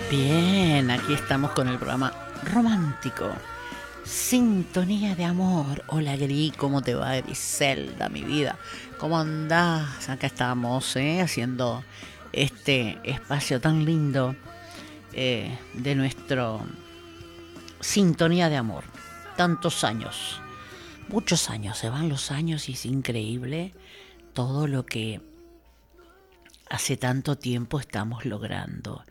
Bien, aquí estamos con el programa romántico. Sintonía de amor. Hola, Gris, ¿cómo te va, Griselda, mi vida? ¿Cómo andás? Acá estamos, haciendo este espacio tan lindo de nuestro Sintonía de amor. Tantos años, muchos años, se van los años y es increíble todo lo que hace tanto tiempo estamos logrando.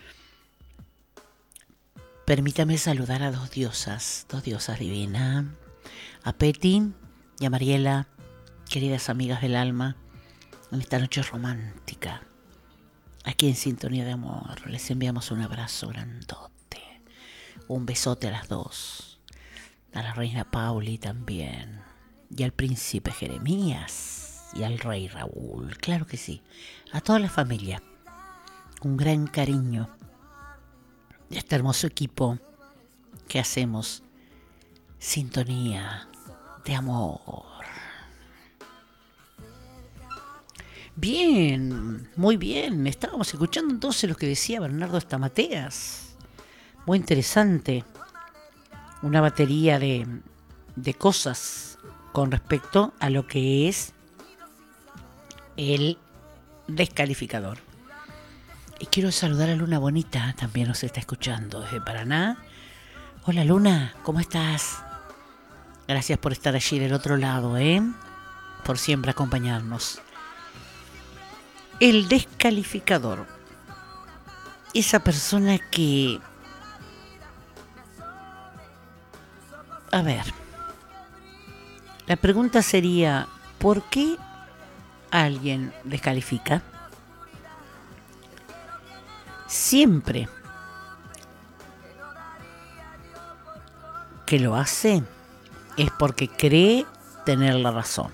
Permítame saludar a dos diosas divinas, a Peti y a Mariela, queridas amigas del alma, en esta noche romántica. Aquí en Sintonía de Amor les enviamos un abrazo grandote, un besote a las dos, a la reina Pauli también, y al príncipe Jeremías, y al rey Raúl, claro que sí, a toda la familia, un gran cariño. Este hermoso equipo que hacemos Sintonía de Amor. Bien, muy bien. Estábamos escuchando entonces lo que decía Bernardo Stamateas. Muy interesante. Una batería de cosas con respecto a lo que es el descalificador. Y quiero saludar a Luna Bonita, también nos está escuchando desde Paraná. Hola Luna, ¿cómo estás? Gracias por estar allí del otro lado, por siempre acompañarnos. El descalificador. Esa persona que... A ver, la pregunta sería, ¿por qué alguien descalifica? Siempre que lo hace es porque cree tener la razón.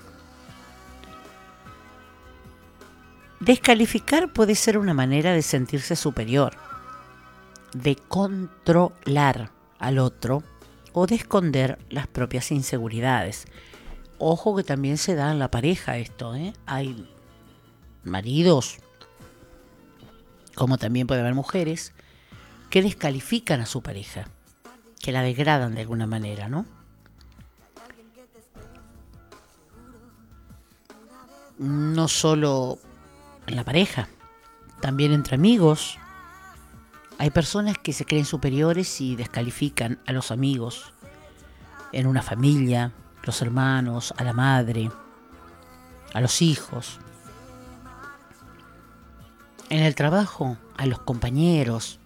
Descalificar puede ser una manera de sentirse superior, de controlar al otro o de esconder las propias inseguridades. Ojo que también se da en la pareja esto, Hay maridos, como también puede haber mujeres, que descalifican a su pareja, que la degradan de alguna manera, ¿no? No solo en la pareja, también entre amigos. Hay personas que se creen superiores y descalifican a los amigos, en una familia, los hermanos, a la madre, a los hijos. En el trabajo, a los compañeros.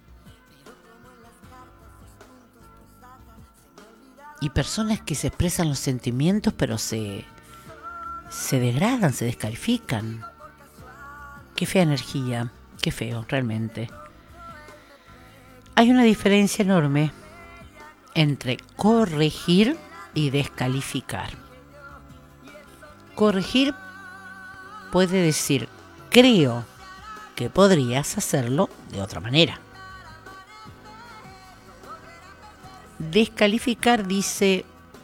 Y personas que se expresan los sentimientos pero se degradan, se descalifican. Qué fea energía, qué feo, realmente. Hay una diferencia enorme entre corregir y descalificar. Corregir puede decir, creo que podrías hacerlo de otra manera. Descalificar dice,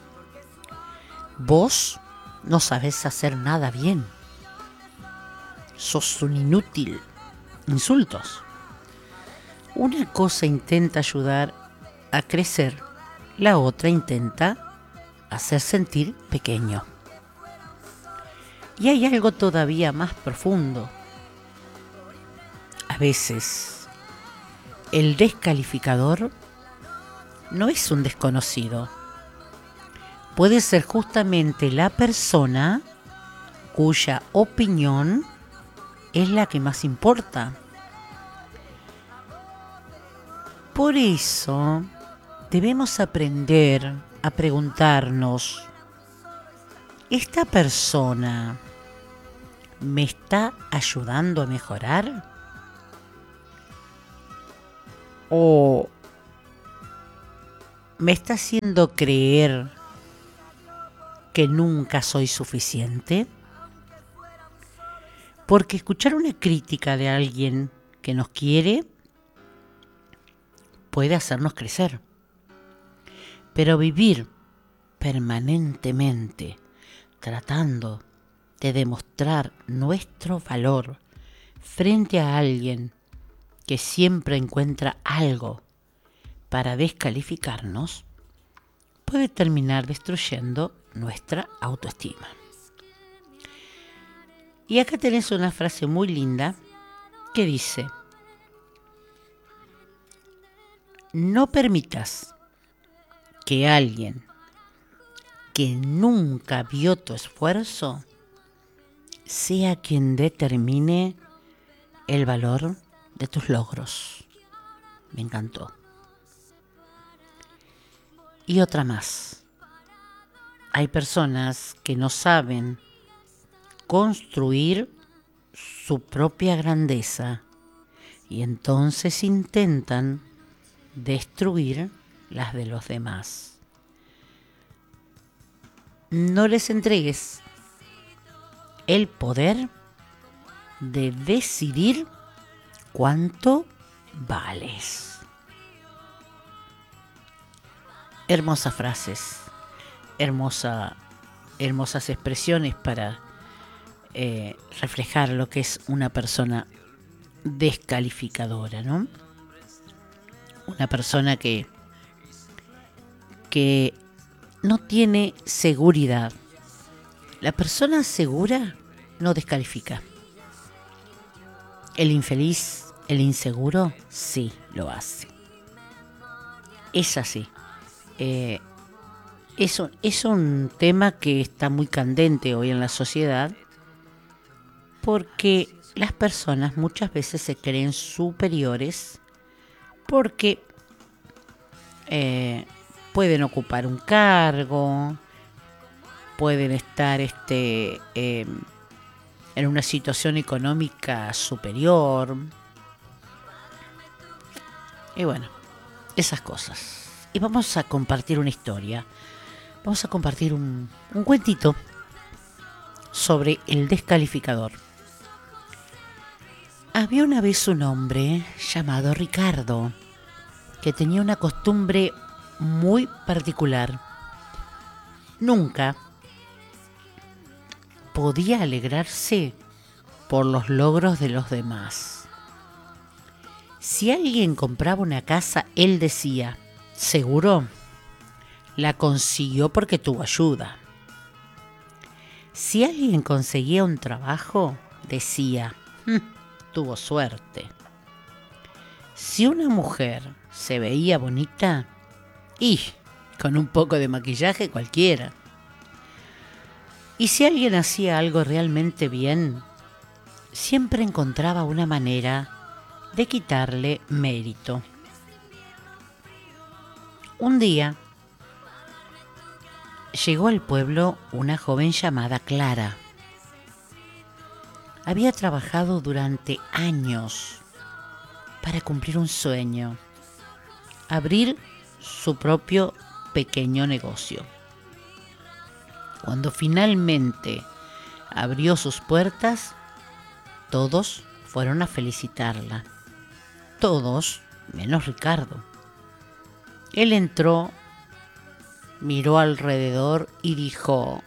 vos no sabés hacer nada bien. Sos un inútil. Insultos. Una cosa intenta ayudar a crecer, la otra intenta hacer sentir pequeño. Y hay algo todavía más profundo. A veces, el descalificador no es un desconocido. Puede ser justamente la persona cuya opinión es la que más importa. Por eso, debemos aprender a preguntarnos, ¿esta persona me está ayudando a mejorar? ¿O me está haciendo creer que nunca soy suficiente? Porque escuchar una crítica de alguien que nos quiere puede hacernos crecer. Pero vivir permanentemente tratando de demostrar nuestro valor frente a alguien que siempre encuentra algo para descalificarnos, puede terminar destruyendo nuestra autoestima. Y acá tenés una frase muy linda que dice: no permitas que alguien que nunca vio tu esfuerzo sea quien determine el valor de tus logros. Me encantó. Y otra más. Hay personas que no saben construir su propia grandeza y entonces intentan destruir las de los demás. No les entregues el poder de decidir cuánto vales. Hermosas frases, hermosas expresiones para reflejar lo que es una persona descalificadora, ¿no? Una persona que no tiene seguridad. La persona segura no descalifica. El infeliz, el inseguro, sí lo hace. Es así. Es un tema que está muy candente hoy en la sociedad, porque las personas muchas veces se creen superiores porque pueden ocupar un cargo, pueden estar en una situación económica superior. Y bueno, esas cosas. Y vamos a compartir una historia. Vamos a compartir un cuentito sobre el descalificador. Había una vez un hombre llamado Ricardo que tenía una costumbre muy particular. Nunca podía alegrarse por los logros de los demás. Si alguien compraba una casa, él decía: seguro la consiguió porque tuvo ayuda. Si alguien conseguía un trabajo, decía: tuvo suerte. Si una mujer se veía bonita, y con un poco de maquillaje cualquiera. Y si alguien hacía algo realmente bien, siempre encontraba una manera de quitarle mérito. Un día llegó al pueblo una joven llamada Clara. Había trabajado durante años para cumplir un sueño: abrir su propio pequeño negocio. Cuando finalmente abrió sus puertas, todos fueron a felicitarla. Todos menos Ricardo. Él entró, miró alrededor y dijo: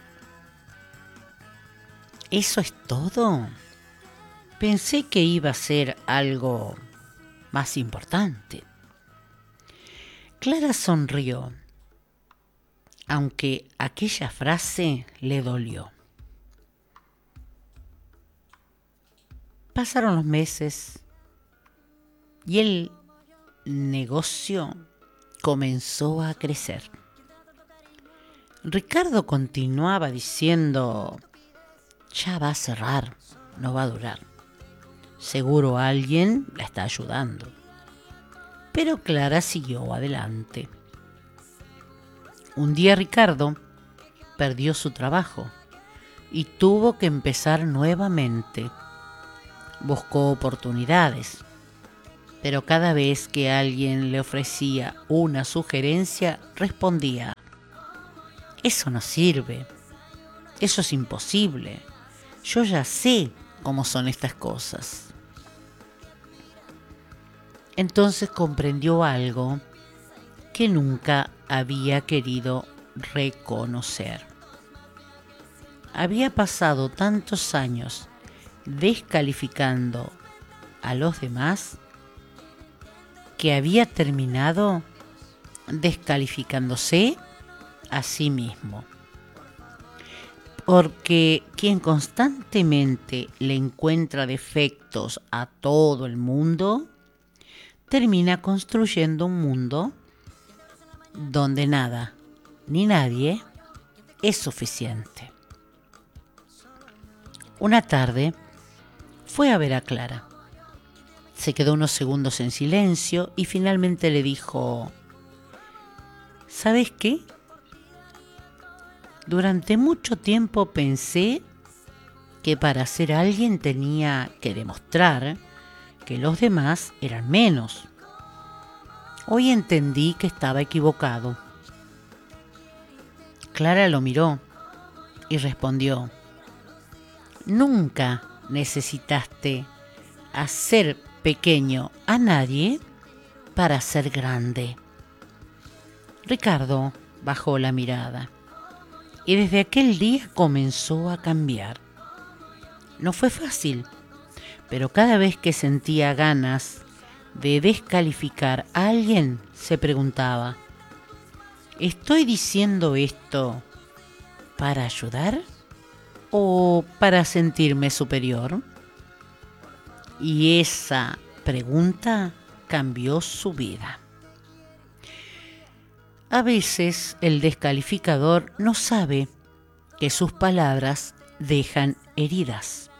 ¿eso es todo? Pensé que iba a ser algo más importante. Clara sonrió, aunque aquella frase le dolió. Pasaron los meses y el negocio comenzó a crecer. Ricardo continuaba diciendo: ya va a cerrar, no va a durar. Seguro alguien la está ayudando. Pero Clara siguió adelante. Un día Ricardo perdió su trabajo y tuvo que empezar nuevamente. Buscó oportunidades, pero cada vez que alguien le ofrecía una sugerencia, respondía: eso no sirve, eso es imposible, yo ya sé cómo son estas cosas. Entonces comprendió algo que nunca había querido reconocer. Había pasado tantos años descalificando a los demás que había terminado descalificándose a sí mismo. Porque quien constantemente le encuentra defectos a todo el mundo, termina construyendo un mundo donde nada ni nadie es suficiente. Una tarde fue a ver a Clara. Se quedó unos segundos en silencio y finalmente le dijo: ¿sabes qué? Durante mucho tiempo pensé que para ser alguien tenía que demostrar que los demás eran menos. Hoy entendí que estaba equivocado. Clara lo miró y respondió: nunca necesitaste hacer pequeño a nadie para ser grande. Ricardo bajó la mirada y desde aquel día comenzó a cambiar. No fue fácil, pero cada vez que sentía ganas de descalificar a alguien, se preguntaba: ¿estoy diciendo esto para ayudar o para sentirme superior? Y esa pregunta cambió su vida. A veces el descalificador no sabe que sus palabras dejan heridas.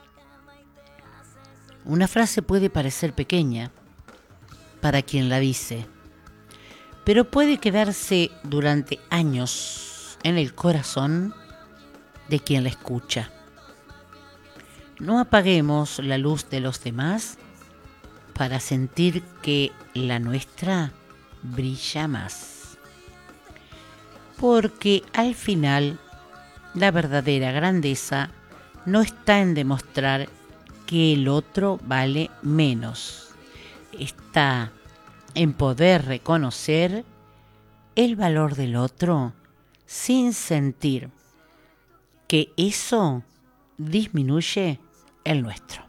Una frase puede parecer pequeña para quien la dice, pero puede quedarse durante años en el corazón de quien la escucha. No apaguemos la luz de los demás para sentir que la nuestra brilla más. Porque al final la verdadera grandeza no está en demostrar que el otro vale menos. Está en poder reconocer el valor del otro sin sentir que eso disminuye el nuestro.